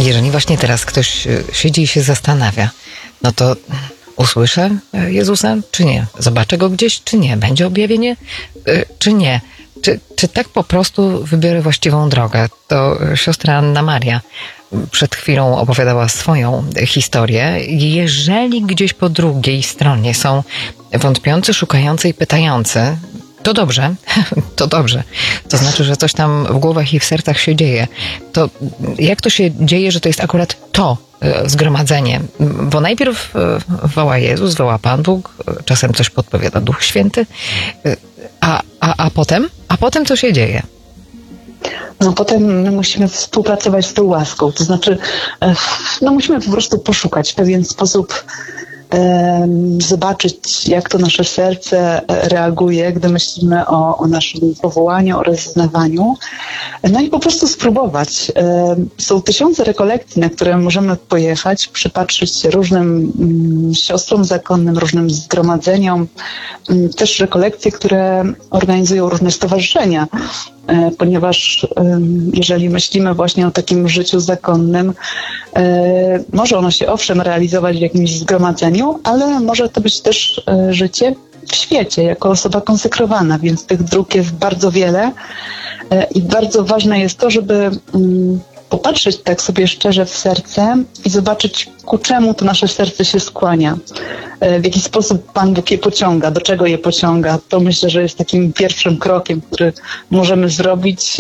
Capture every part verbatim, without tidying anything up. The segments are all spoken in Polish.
Jeżeli właśnie teraz ktoś siedzi i się zastanawia, no to usłyszę Jezusa, czy nie? Zobaczę Go gdzieś, czy nie? Będzie objawienie, czy nie? Czy, czy tak po prostu wybiorę właściwą drogę? To siostra Anna Maria przed chwilą opowiadała swoją historię. Jeżeli gdzieś po drugiej stronie są wątpiący, szukający i pytający, to dobrze, to dobrze. To znaczy, że coś tam w głowach i w sercach się dzieje. To jak to się dzieje, że to jest akurat to zgromadzenie? Bo najpierw woła Jezus, woła Pan Bóg, czasem coś podpowiada Duch Święty, a, a, a potem? A potem co się dzieje? No potem my musimy współpracować z tą łaską. To znaczy, no musimy po prostu poszukać w pewien sposób, zobaczyć, jak to nasze serce reaguje, gdy myślimy o, o naszym powołaniu, o rozeznawaniu. No i po prostu spróbować. Są tysiące rekolekcji, na które możemy pojechać, przypatrzyć się różnym siostrom zakonnym, różnym zgromadzeniom. Też rekolekcje, które organizują różne stowarzyszenia, ponieważ jeżeli myślimy właśnie o takim życiu zakonnym, może ono się owszem realizować w jakimś zgromadzeniu, ale może to być też życie w świecie, jako osoba konsekrowana, więc tych dróg jest bardzo wiele i bardzo ważne jest to, żeby popatrzeć tak sobie szczerze w serce i zobaczyć, ku czemu to nasze serce się skłania. W jaki sposób Pan Bóg je pociąga, do czego je pociąga. To myślę, że jest takim pierwszym krokiem, który możemy zrobić,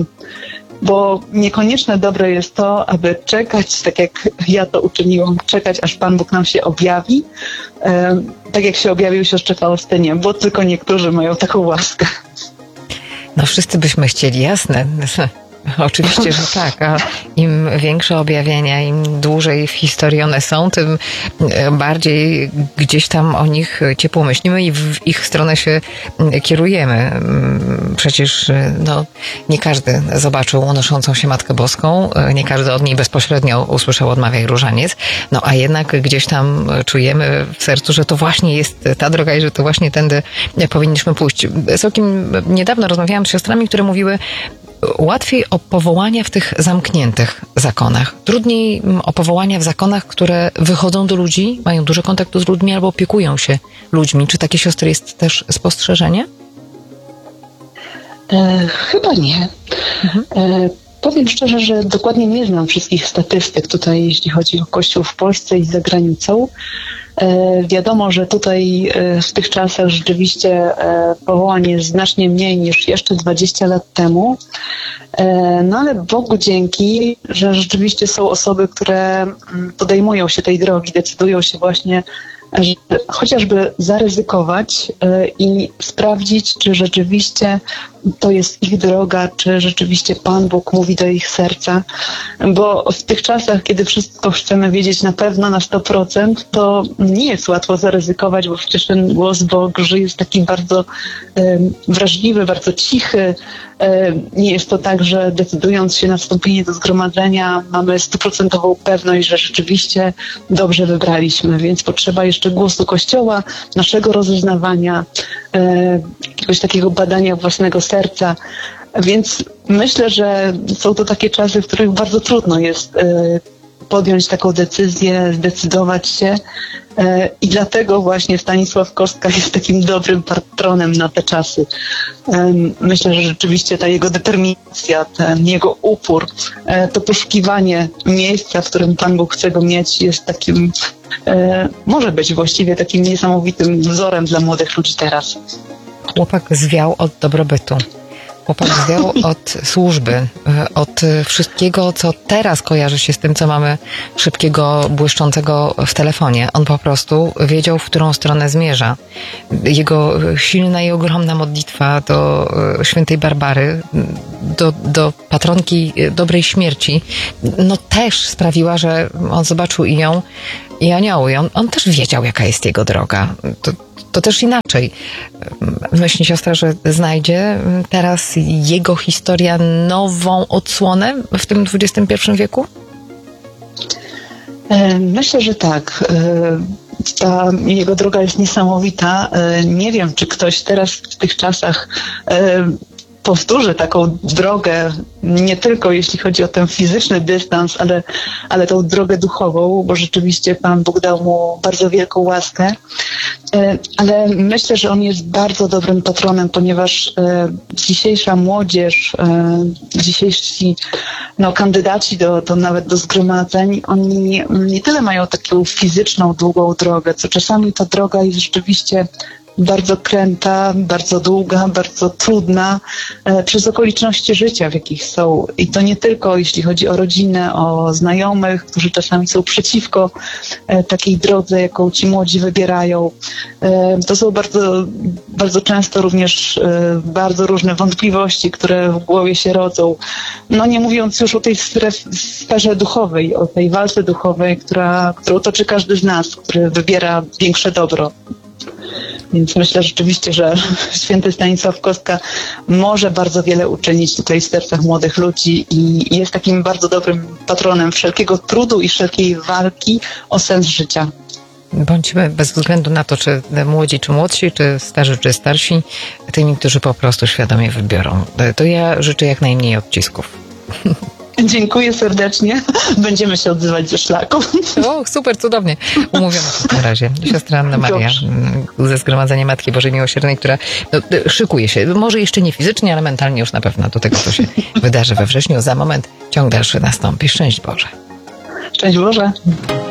bo niekoniecznie dobre jest to, aby czekać, tak jak ja to uczyniłam, czekać, aż Pan Bóg nam się objawi, tak jak się objawił siostrze Faustynie, bo tylko niektórzy mają taką łaskę. No wszyscy byśmy chcieli, jasne. Oczywiście, że tak, a im większe objawienia, im dłużej w historii one są, tym bardziej gdzieś tam o nich ciepło myślimy i w ich stronę się kierujemy. Przecież no, nie każdy zobaczył unoszącą się Matkę Boską, nie każdy od niej bezpośrednio usłyszał Odmawiaj różaniec, no a jednak gdzieś tam czujemy w sercu, że to właśnie jest ta droga i że to właśnie tędy powinniśmy pójść. Całkiem niedawno rozmawiałam z siostrami, które mówiły, łatwiej o powołania w tych zamkniętych zakonach. Trudniej o powołania w zakonach, które wychodzą do ludzi, mają dużo kontaktu z ludźmi albo opiekują się ludźmi. Czy takie siostry jest też spostrzeżenie? E, chyba nie. Mhm. E, powiem szczerze, że dokładnie nie znam wszystkich statystyk tutaj, jeśli chodzi o Kościół w Polsce i za granicą. E, wiadomo, że tutaj e, w tych czasach rzeczywiście e, powołań jest znacznie mniej niż jeszcze dwadzieścia lat temu. E, no ale Bogu dzięki, że rzeczywiście są osoby, które podejmują się tej drogi, decydują się właśnie, że chociażby zaryzykować e, i sprawdzić, czy rzeczywiście to jest ich droga, czy rzeczywiście Pan Bóg mówi do ich serca, bo w tych czasach, kiedy wszystko chcemy wiedzieć na pewno, na sto procent, to nie jest łatwo zaryzykować, bo przecież ten głos Boży jest taki bardzo e, wrażliwy, bardzo cichy. E, nie jest to tak, że decydując się na wstąpienie do zgromadzenia mamy stuprocentową pewność, że rzeczywiście dobrze wybraliśmy, więc potrzeba jeszcze głosu Kościoła, naszego rozeznawania, e, jakiegoś takiego badania własnego serca. Więc myślę, że są to takie czasy, w których bardzo trudno jest e, podjąć taką decyzję, zdecydować się e, i dlatego właśnie Stanisław Kostka jest takim dobrym patronem na te czasy. E, myślę, że rzeczywiście ta jego determinacja, ten jego upór, e, to poszukiwanie miejsca, w którym Pan Bóg chce go mieć, jest takim, e, może być właściwie takim niesamowitym wzorem dla młodych ludzi teraz. Chłopak zwiał od dobrobytu. Chłopak zwiał od służby, od wszystkiego, co teraz kojarzy się z tym, co mamy szybkiego, błyszczącego w telefonie. On po prostu wiedział, w którą stronę zmierza. Jego silna i ogromna modlitwa do świętej Barbary, do, do patronki dobrej śmierci, no też sprawiła, że on zobaczył i ją, i anioły. I on, on też wiedział, jaka jest jego droga. To, to też inaczej. Myśli siostra, że znajdzie teraz jego historia nową odsłonę w tym dwudziestym pierwszym wieku? Myślę, że tak. Ta jego droga jest niesamowita. Nie wiem, czy ktoś teraz w tych czasach powtórzy taką drogę, nie tylko jeśli chodzi o ten fizyczny dystans, ale, ale tą drogę duchową, bo rzeczywiście Pan Bóg dał mu bardzo wielką łaskę. Ale myślę, że on jest bardzo dobrym patronem, ponieważ dzisiejsza młodzież, dzisiejsi no, kandydaci do, do nawet do zgromadzeń, oni nie tyle mają taką fizyczną, długą drogę, co czasami ta droga jest rzeczywiście bardzo kręta, bardzo długa, bardzo trudna e, przez okoliczności życia, w jakich są. I to nie tylko jeśli chodzi o rodzinę, o znajomych, którzy czasami są przeciwko e, takiej drodze, jaką ci młodzi wybierają. E, to są bardzo, bardzo często również e, bardzo różne wątpliwości, które w głowie się rodzą. No nie mówiąc już o tej stref- sferze duchowej, o tej walce duchowej, która, którą toczy każdy z nas, który wybiera większe dobro. Więc myślę rzeczywiście, że święty Stanisław Kostka może bardzo wiele uczynić tutaj w sercach młodych ludzi i jest takim bardzo dobrym patronem wszelkiego trudu i wszelkiej walki o sens życia. Bądźmy bez względu na to, czy młodzi, czy młodsi, czy starzy, czy starsi, tymi, którzy po prostu świadomie wybiorą. To ja życzę jak najmniej odcisków. Dziękuję serdecznie. Będziemy się odzywać ze szlaku. O, super, cudownie. Umówiono w takim razie. Siostra Anna Maria ze Zgromadzenia Matki Bożej Miłosiernej, która no, szykuje się, może jeszcze nie fizycznie, ale mentalnie już na pewno do tego, co się wydarzy we wrześniu. Za moment ciąg dalszy nastąpi. Szczęść Boże. Szczęść Boże.